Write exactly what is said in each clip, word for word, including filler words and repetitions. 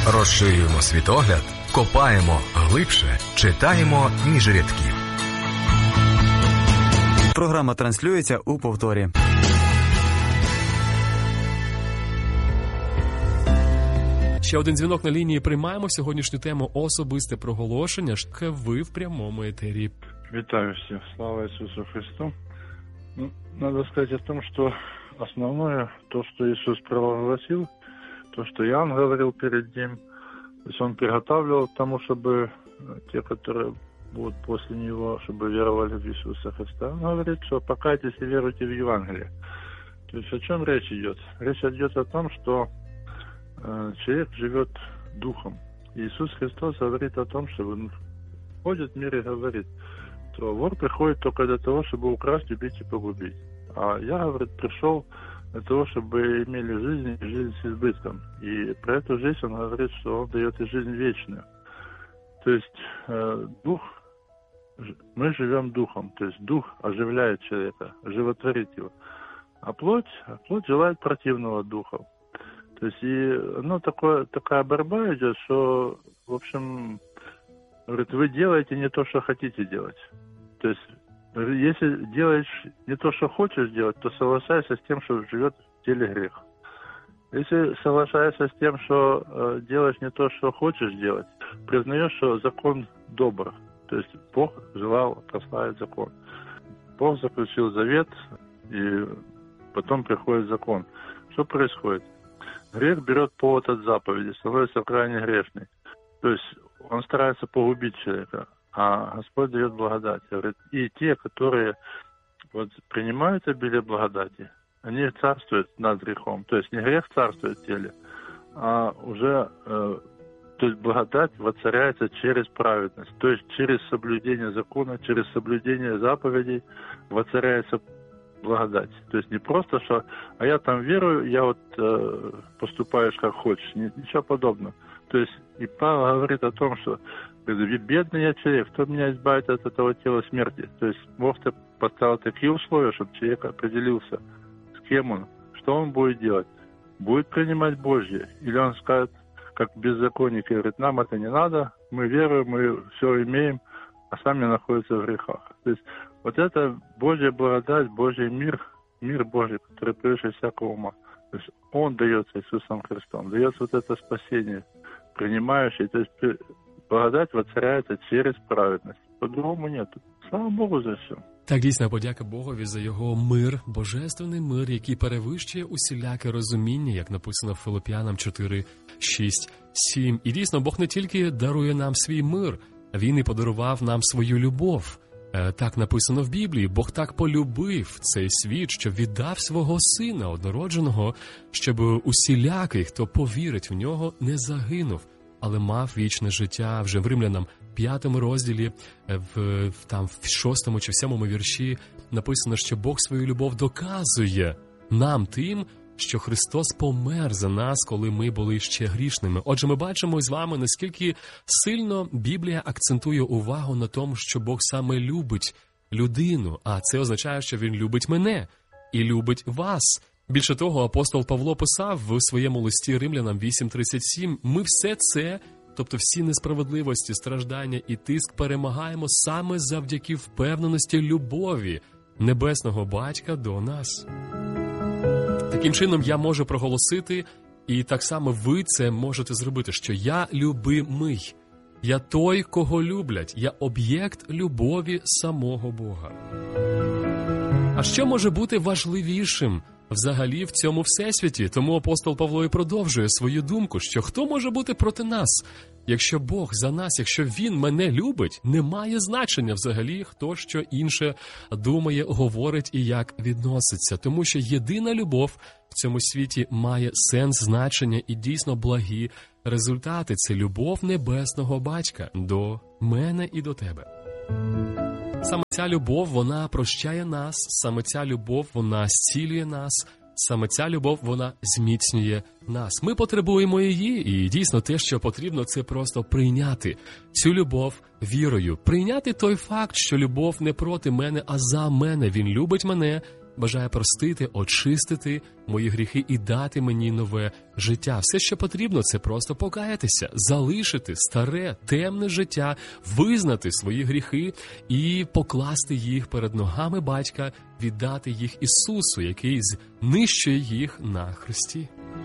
Розширюємо світогляд, копаємо глибше, читаємо між рядків. Програма транслюється у повторі. Ще один дзвінок на лінії. Приймаємо сьогоднішню тему «Особисте проголошення». Ви в прямому етері. Витаю всех. Слава Иисусу Христу. Ну, надо сказать о том, что основное, то, что Иисус провозгласил, то, что Иоанн говорил перед Ним, то есть Он приготавливал к тому, чтобы те, которые будут после Него, чтобы веровали в Иисуса Христа. Он говорит, что покайтесь и веруйте в Евангелие. То есть о чем речь идет? Речь идет о том, что э, человек живет духом. Иисус Христос говорит о том, что Он ходит в мире и говорит, что вор приходит только для того, чтобы украсть, убить и погубить. А я, говорит, пришел для того, чтобы имели жизнь и жизнь с избытком. И про эту жизнь Он говорит, что Он дает и жизнь вечную. То есть э, дух, мы живем духом, то есть дух оживляет человека, животворит его. А плоть, а плоть желает противного духа. То есть и ну, такое, такая борьба идет, что, в общем, говорит, вы делаете не то, что хотите делать. То есть, если делаешь не то, что хочешь делать, то соглашайся с тем, что живет в теле грех. Если соглашаешься с тем, что э, делаешь не то, что хочешь делать, признаешь, что закон добр. То есть Бог желал прославить закон. Бог заключил завет, и потом приходит закон. Что происходит? Грех берет повод от заповеди, становится крайне грешный. То есть он старается погубить человека, а Господь дает благодать. Говорит, и те, которые вот, принимают обилие благодати, они царствуют над грехом. То есть не грех царствует в теле, а уже э, то есть благодать воцаряется через праведность. То есть через соблюдение закона, через соблюдение заповедей воцаряется благодать. То есть не просто, что «а я там верую, я вот э, поступаешь как хочешь». Ничего подобного. То есть и Павел говорит о том, что бедный я человек, кто меня избавит от этого тела смерти. То есть Бог-то поставил такие условия, чтобы человек определился, с кем он, что он будет делать. Будет принимать Божье. Или он скажет, как беззаконник, и говорит, нам это не надо, мы веруем, мы все имеем, а сами находятся в грехах. То есть вот это Божья благодать, Божий мир, мир Божий, который превыше всякого ума. То есть Он дается Иисусом Христом, дается вот это спасение, принимающее. То есть благодать воцаряется через праведность. По-другому нет. Слава Богу за все. Так, дійсно, подяка Богові за його мир, божественний мир, який перевищує усіляке розуміння, як написано в Филип'янам чотири, шість, сім. І дійсно, Бог не тільки дарує нам свій мир, Він і подарував нам свою любов. Так написано в Біблії, Бог так полюбив цей світ, що віддав свого Сина однородженого, щоб усілякий, хто повірить в Нього, не загинув, але мав вічне життя. Вже в Римлянам п'ятому розділі, в, в, там, в шостому чи в сьомому вірші написано, що Бог свою любов доказує нам тим, що Христос помер за нас, коли ми були ще грішними. Отже, ми бачимо з вами, наскільки сильно Біблія акцентує увагу на тому, що Бог саме любить людину, а це означає, що Він любить мене і любить вас. Більше того, апостол Павло писав в своєму листі Римлянам вісім тридцять сім, ми все це, тобто всі несправедливості, страждання і тиск перемагаємо саме завдяки впевненості любові Небесного Батька до нас. Таким чином, я можу проголосити, і так само ви це можете зробити, що я любимий. Я той, кого люблять. Я об'єкт любові самого Бога. А що може бути важливішим взагалі в цьому всесвіті? Тому апостол Павло і продовжує свою думку, що хто може бути проти нас? Якщо Бог за нас, якщо Він мене любить, немає значення взагалі, хто що інше думає, говорить і як відноситься. Тому що єдина любов в цьому світі має сенс, значення і дійсно благі результати. Це любов Небесного Батька до мене і до тебе. Саме ця любов, вона прощає нас, саме ця любов, вона зцілює нас, саме ця любов, вона зміцнює нас. Ми потребуємо її, і дійсно те, що потрібно, це просто прийняти цю любов вірою. Прийняти той факт, що любов не проти мене, а за мене. Він любить мене бажає простити, очистити мої гріхи і дати мені нове життя. Все, що потрібно, це просто покаятися, залишити старе, темне життя, визнати свої гріхи і покласти їх перед ногами батька, віддати їх Ісусу, який знищує їх на хресті.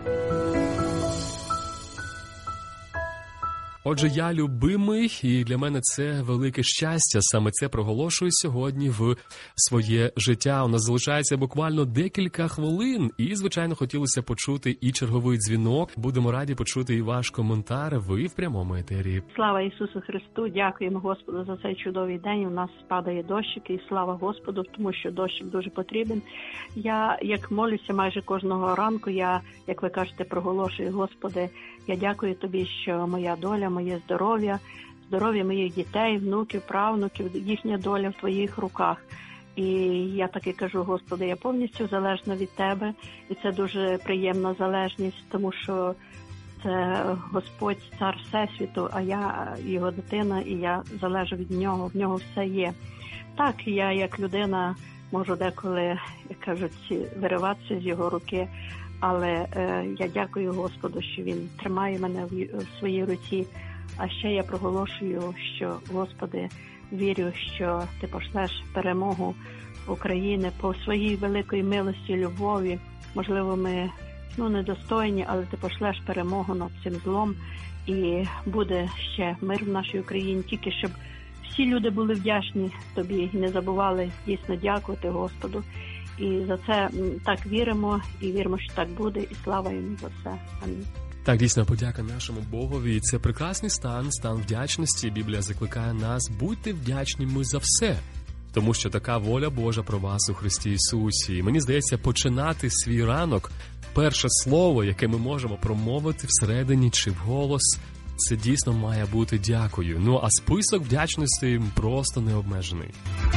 Отже, я любимий, і для мене це велике щастя. Саме це проголошую сьогодні в своє життя. У нас залишається буквально декілька хвилин. І, звичайно, хотілося почути і черговий дзвінок. Будемо раді почути і ваш коментар. Ви в прямому етері. Слава Ісусу Христу! Дякуємо Господу за цей чудовий день. У нас падає дощик, і слава Господу, тому що дощик дуже потрібен. Я, як молюся майже кожного ранку, я, як ви кажете, проголошую: Господи, я дякую Тобі, що моя доля, моє здоров'я, здоров'я моїх дітей, внуків, правнуків, їхня доля в Твоїх руках. І я так і кажу: Господи, я повністю залежна від Тебе, і це дуже приємна залежність, тому що це Господь, Цар Всесвіту, а я Його дитина, і я залежу від Нього, в Нього все є. Так, я як людина можу деколи, як кажуть, вириватися з Його руки, але е, я дякую Господу, що Він тримає мене в, в своїй руці. А ще я проголошую, що, Господи, вірю, що Ти пошлеш перемогу України по своїй великій милості, любові. Можливо, ми ну, недостойні, але Ти пошлеш перемогу над цим злом, і буде ще мир в нашій Україні, тільки щоб всі люди були вдячні Тобі і не забували дійсно дякувати Господу. І за це так віримо, і віримо, що так буде, і слава Йому за це. Амінь. Так, дійсно, подяка нашому Богові. І це прекрасний стан, стан вдячності. Біблія закликає нас: будьте вдячними за все. Тому що така воля Божа про вас у Христі Ісусі. І мені здається, починати свій ранок, перше слово, яке ми можемо промовити всередині чи вголос, це дійсно має бути дякую. Ну, а список вдячності просто необмежений.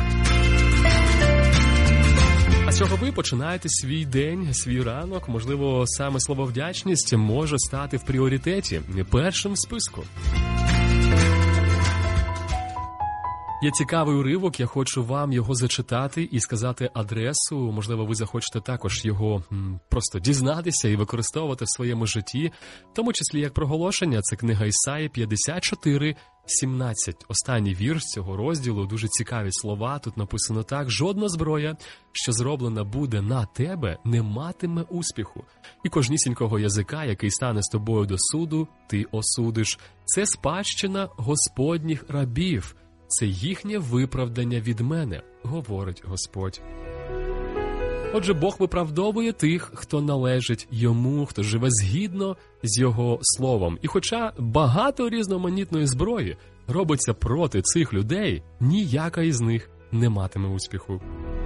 А з чого ви починаєте свій день, свій ранок? Можливо, саме слово «вдячність» може стати в пріоритеті, першим в списку. Є цікавий уривок, я хочу вам його зачитати і сказати адресу. Можливо, ви захочете також його м, просто дізнатися і використовувати в своєму житті, в тому числі як проголошення. Це книга Ісаї п'ятдесят чотири сімнадцять. Останній вірш цього розділу, дуже цікаві слова. Тут написано так: «Жодна зброя, що зроблена буде на тебе, не матиме успіху. І кожнісінького язика, який стане з тобою до суду, ти осудиш. Це спадщина Господніх рабів. Це їхнє виправдання від мене, говорить Господь». Отже, Бог виправдовує тих, хто належить Йому, хто живе згідно з Його словом. І хоча багато різноманітної зброї робиться проти цих людей, ніяка із них не матиме успіху.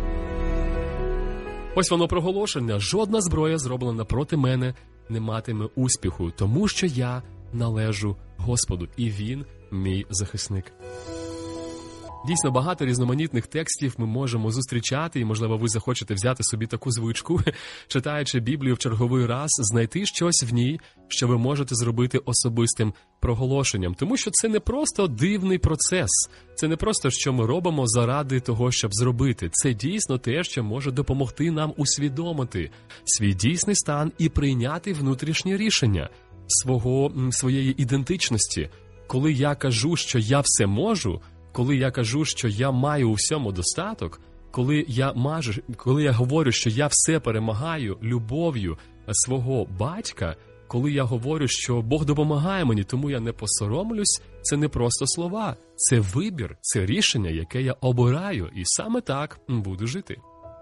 Ось воно проголошення: жодна зброя, зроблена проти мене, не матиме успіху, тому що я належу Господу, і Він мій захисник. Дійсно, багато різноманітних текстів ми можемо зустрічати, і, можливо, ви захочете взяти собі таку звичку, читаючи Біблію в черговий раз, знайти щось в ній, що ви можете зробити особистим проголошенням. Тому що це не просто дивний процес, це не просто, що ми робимо заради того, щоб зробити. Це дійсно те, що може допомогти нам усвідомити свій дійсний стан і прийняти внутрішнє рішення свого, своєї ідентичності. Коли я кажу, що я все можу, коли я кажу, що я маю у всьому достаток, коли я мажу, коли я говорю, що я все перемагаю любов'ю свого батька, коли я говорю, що Бог допомагає мені, тому я не посоромлюсь, це не просто слова, це вибір, це рішення, яке я обираю, і саме так буду жити.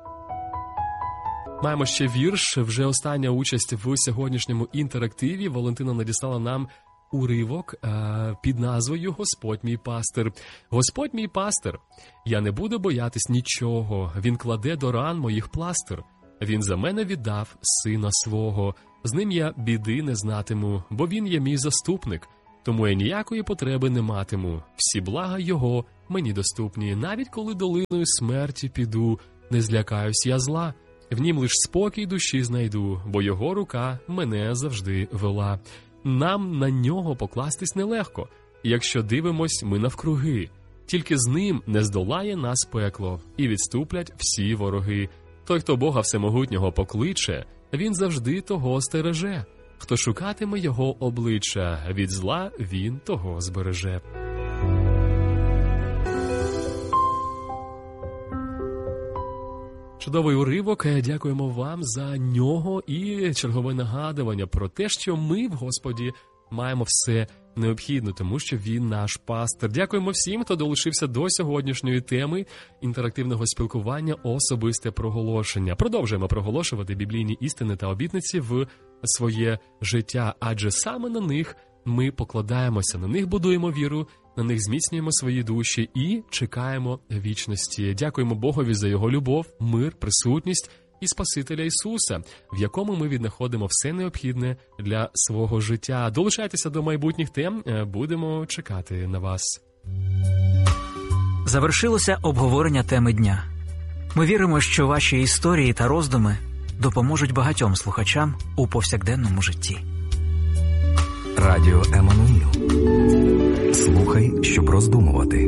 Маємо ще вірш, вже остання участь в сьогоднішньому інтерактиві. Валентина надіслала нам уривок а, під назвою «Господь мій пастир». «Господь мій пастир, я не буду боятись нічого, Він кладе до ран моїх пластир. Він за мене віддав сина свого, з ним я біди не знатиму, бо він є мій заступник, тому я ніякої потреби не матиму. Всі блага його мені доступні, навіть коли долиною смерті піду, не злякаюсь я зла. В нім лиш спокій душі знайду, бо його рука мене завжди вела». Нам на нього покластись нелегко, якщо дивимось ми навкруги. Тільки з ним не здолає нас пекло, і відступлять всі вороги. Той, хто Бога Всемогутнього покличе, він завжди того стереже. Хто шукатиме його обличчя, від зла він того збереже. Чудовий уривок, дякуємо вам за нього і чергове нагадування про те, що ми в Господі маємо все необхідне, тому що Він наш пастир. Дякуємо всім, хто долучився до сьогоднішньої теми інтерактивного спілкування «Особисте проголошення». Продовжуємо проголошувати біблійні істини та обітниці в своє життя, адже саме на них ми покладаємося, на них будуємо віру, на них зміцнюємо свої душі і чекаємо вічності. Дякуємо Богові за Його любов, мир, присутність і Спасителя Ісуса, в якому ми віднаходимо все необхідне для свого життя. Долучайтеся до майбутніх тем, будемо чекати на вас. Завершилося обговорення теми дня. Ми віримо, що ваші історії та роздуми допоможуть багатьом слухачам у повсякденному житті. Радіо Еммануїл. Слухай, щоб роздумувати.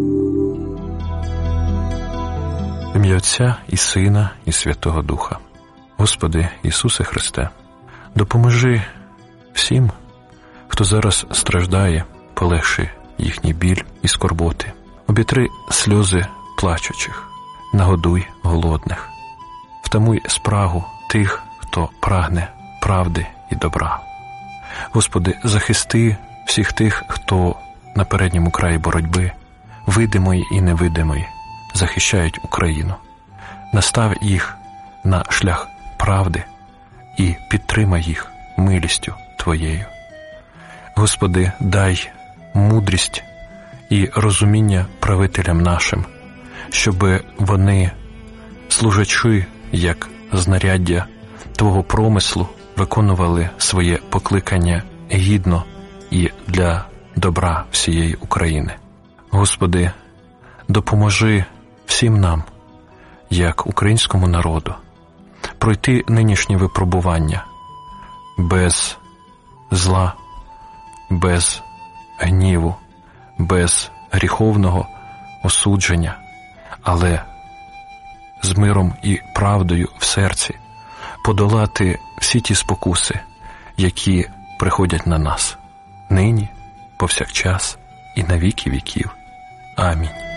В ім'я Отця і Сина, і Святого Духа. Господи Ісусе Христе, допоможи всім, хто зараз страждає, полегши їхній біль і скорботи. Обітри сльози плачучих, нагодуй голодних. Втамуй спрагу тих, хто прагне правди і добра. Господи, захисти всіх тих, хто на передньому краї боротьби, видимої і невидимої, захищають Україну. Настав їх на шлях правди і підтримай їх милістю Твоєю. Господи, дай мудрість і розуміння правителям нашим, щоб вони, служачи як знаряддя Твого промислу, виконували своє покликання гідно і для добра всієї України. Господи, допоможи всім нам, як українському народу, пройти нинішні випробування без зла, без гніву, без гріховного осудження, але з миром і правдою в серці подолати всі ті спокуси, які приходять на нас нині, повсякчас і на віки віків. Амінь.